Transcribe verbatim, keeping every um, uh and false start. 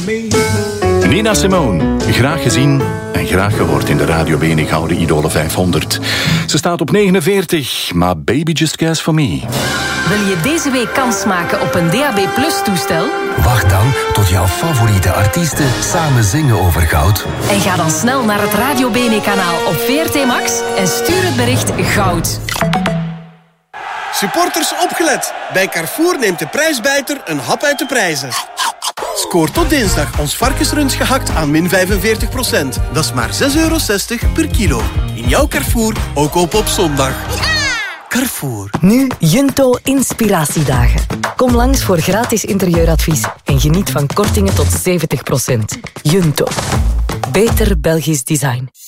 Nina Simone, graag gezien en graag gehoord in de Radio Bene Gouden Idolen vijfhonderd. Ze staat op negenenveertig, maar Baby Just Cares For Me. Wil je deze week kans maken op een D A B Plus toestel? Wacht dan tot jouw favoriete artiesten samen zingen over goud. En ga dan snel naar het Radio Bene kanaal op V R T Max en stuur het bericht goud. Supporters opgelet. Bij Carrefour neemt de prijsbijter een hap uit de prijzen. Scoor tot dinsdag ons varkensrund gehakt aan min vijfenveertig procent. Dat is maar zes euro zestig per kilo. In jouw Carrefour, ook op op zondag. Carrefour. Nu Junto Inspiratiedagen. Kom langs voor gratis interieuradvies en geniet van kortingen tot zeventig procent. Junto. Beter Belgisch design.